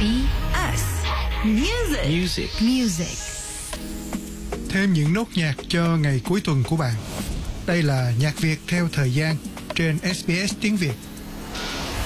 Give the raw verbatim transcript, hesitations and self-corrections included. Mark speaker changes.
Speaker 1: ét bê ét Music.
Speaker 2: Music.
Speaker 1: Music.
Speaker 3: Thêm những nốt nhạc cho ngày cuối tuần của bạn. Đây là Nhạc Việt theo thời gian trên ét bê ét tiếng Việt.